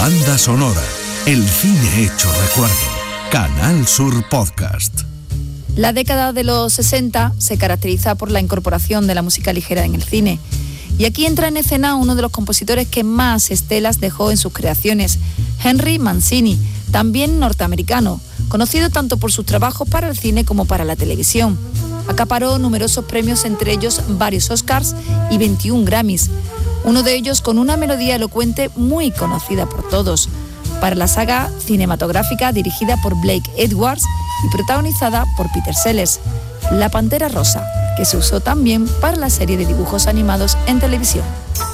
Banda sonora, el cine hecho recuerdo. Canal Sur Podcast. La década de los 60 se caracteriza por la incorporación de la música ligera en el cine. Y aquí entra en escena uno de los compositores que más estelas dejó en sus creaciones, Henry Mancini, también norteamericano, conocido tanto por sus trabajos para el cine como para la televisión. Acaparó numerosos premios, entre ellos varios Oscars y 21 Grammys, uno de ellos con una melodía elocuente muy conocida por todos, para la saga cinematográfica dirigida por Blake Edwards y protagonizada por Peter Sellers, La Pantera Rosa, que se usó también para la serie de dibujos animados en televisión.